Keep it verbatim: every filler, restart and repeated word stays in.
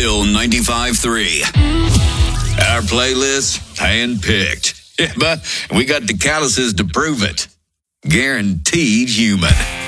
Bill ninety-five three. Our playlist, hand-picked. Yeah, but we got the calluses to prove it. Guaranteed human.